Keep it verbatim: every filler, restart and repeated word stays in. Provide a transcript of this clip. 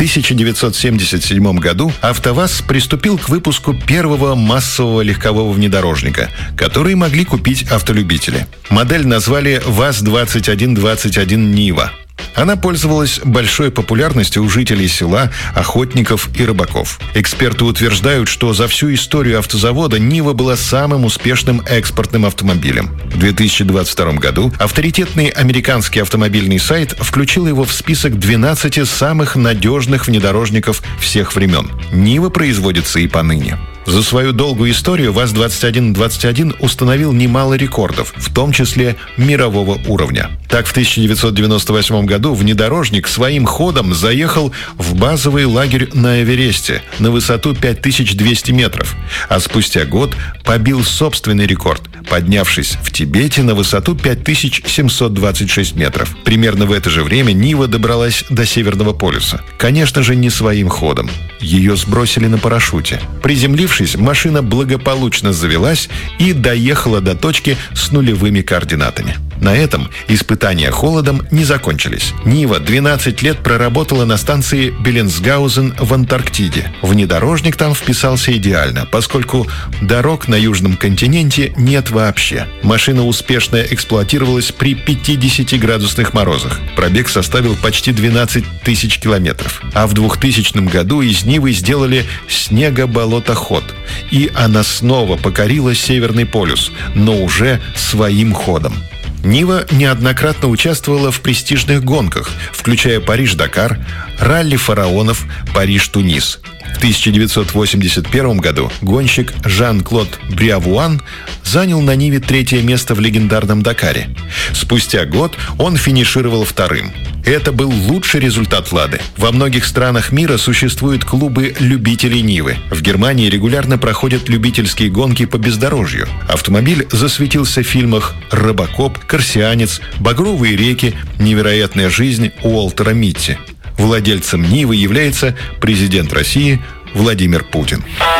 тысяча девятьсот семьдесят седьмом году АвтоВАЗ приступил к выпуску первого массового легкового внедорожника, который могли купить автолюбители. Модель назвали ВАЗ двадцать один двадцать один Нива. Она пользовалась большой популярностью у жителей села, охотников и рыбаков. Эксперты утверждают, что за всю историю автозавода Нива была самым успешным экспортным автомобилем. В две тысячи двадцать втором году авторитетный американский автомобильный сайт включил его в список двенадцати самых надежных внедорожников всех времен. Нива производится и поныне. За свою долгую историю ВАЗ двадцать один двадцать один установил немало рекордов, в том числе мирового уровня. Так, в тысяча девятьсот девяносто восьмом году внедорожник своим ходом заехал в базовый лагерь на Эвересте на высоту пять тысяч двести метров, а спустя год побил собственный рекорд, поднявшись в Тибете на высоту пять тысяч семьсот двадцать шесть метров. Примерно в это же время Нива добралась до Северного полюса. Конечно же, не своим ходом. Ее сбросили на парашюте. Приземлившись, машина благополучно завелась и доехала до точки с нулевыми координатами. На этом испытания холодом не закончились. Нива двенадцать лет проработала на станции Беллинсгаузен в Антарктиде. Внедорожник там вписался идеально, поскольку дорог на южном континенте нет вообще. Машина успешно эксплуатировалась при пятидесятиградусных морозах. Пробег составил почти двенадцать тысяч километров. А в двухтысячном году из Нивы сделали снегоболотоход. И она снова покорила Северный полюс, но уже своим ходом. Нива неоднократно участвовала в престижных гонках, включая Париж-Дакар, ралли фараонов, Париж-Тунис. В тысяча девятьсот восемьдесят первом году гонщик Жан-Клод Бриавуан занял на Ниве третье место в легендарном Дакаре. Спустя год он финишировал вторым. Это был лучший результат «Лады». Во многих странах мира существуют клубы любителей Нивы. В Германии регулярно проходят любительские гонки по бездорожью. Автомобиль засветился в фильмах «Робокоп», «Корсианец», «Багровые реки», «Невероятная жизнь» Уолтера Митти. Владельцем Нивы является президент России Владимир Путин.